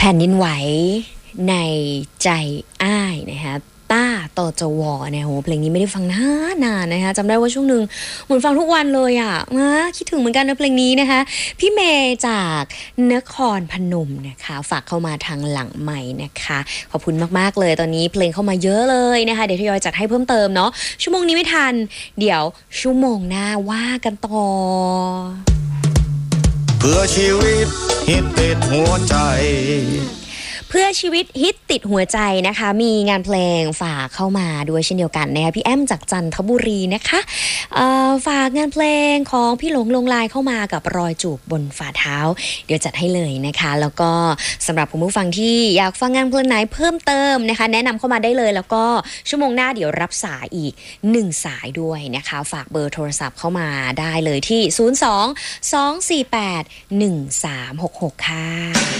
แผ่นดินไหวในใจอ้ายนะคะต้าต่อจวเนี่ยโหเพลงนี้ไม่ได้ฟังนานนะคะจำได้ว่าช่วงหนึ่งเหมือนฟังทุกวันเลยอ่ะคิดถึงเหมือนกันนะเพลงนี้นะคะพี่เมย์จากนครพนมนะคะฝากเข้ามาทางหลังใหม่นะคะขอบคุณมากๆเลยตอนนี้เพลงเข้ามาเยอะเลยนะคะเดี๋ยวทยอยจัดให้เพิ่มเติมเนาะชั่วโมงนี้ไม่ทันเดี๋ยวชั่วโมงหน้าว่ากันต่อเพื่อชีวิตฮิตติดหัวใจเพื่อชีวิตฮิตติดหัวใจนะคะมีงานเพลงฝากเข้ามาด้วยเช่นเดียวกันนะคะพี่แอมจากจันทบุรีนะคะฝากงานเพลงของพี่หลงลงลายเข้ามากับรอยจูบบนฝ่าเท้าเดี๋ยวจัดให้เลยนะคะแล้วก็สำหรับคุณผู้ฟังที่อยากฟังงานเพลงไหนเพิ่มเติมนะคะแนะนำเข้ามาได้เลยแล้วก็ชั่วโมงหน้าเดี๋ยวรับสายอีก1สายด้วยนะคะฝากเบอร์โทรศัพท์เข้ามาได้เลยที่02 248 1366ค่ะ